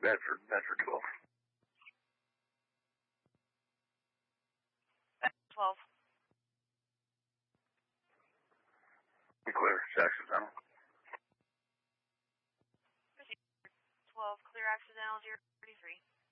Bedford 12. 12. Be clear, it's accidental. 12, clear accidental 033.